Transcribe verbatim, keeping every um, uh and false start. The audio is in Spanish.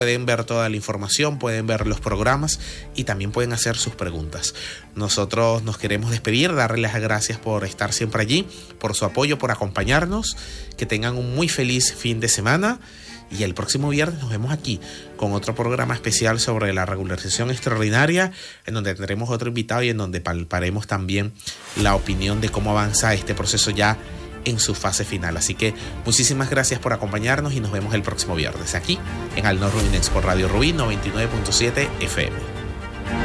Pueden ver toda la información, pueden ver los programas y también pueden hacer sus preguntas. Nosotros nos queremos despedir, darles las gracias por estar siempre allí, por su apoyo, por acompañarnos. Que tengan un muy feliz fin de semana y el próximo viernes nos vemos aquí con otro programa especial sobre la regularización extraordinaria, en donde tendremos otro invitado y en donde palparemos también la opinión de cómo avanza este proceso ya en su fase final. Así que muchísimas gracias por acompañarnos y nos vemos el próximo viernes aquí en Al No Ruinex por Radio Rubí noventa y nueve punto siete F M.